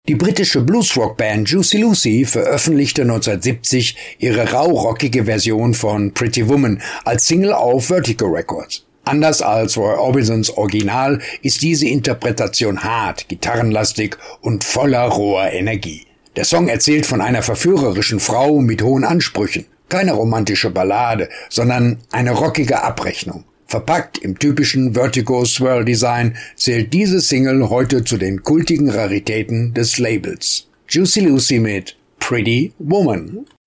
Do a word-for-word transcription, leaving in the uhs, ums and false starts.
Die britische Bluesrock-Band Juicy Lucy veröffentlichte neunzehnhundertsiebzig ihre raurockige Version von Pretty Woman als Single auf Vertigo Records. Anders als Roy Orbisons Original ist diese Interpretation hart, gitarrenlastig und voller roher Energie. Der Song erzählt von einer verführerischen Frau mit hohen Ansprüchen. Keine romantische Ballade, sondern eine rockige Abrechnung. Verpackt im typischen Vertigo-Swirl-Design zählt diese Single heute zu den kultigen Raritäten des Labels. Juicy Lucy mit Pretty Woman.